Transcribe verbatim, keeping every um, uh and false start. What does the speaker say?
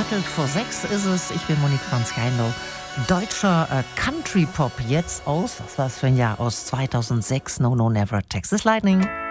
Viertel vor sechs ist es. Ich bin Monique van Skeindel. Deutscher äh, Country-Pop jetzt aus, was war es für ein Jahr, aus zweitausendsechs, No No Never, Texas Lightning.